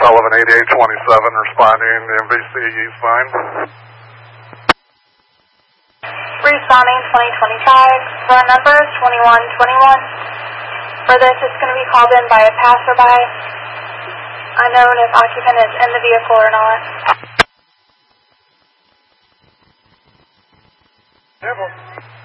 Sullivan 8827 responding to MVC Eastline. Responding 2025. Phone number is 2121. Further, this is going to be called in by a passerby. Unknown if occupant is in the vehicle or not. Yeah,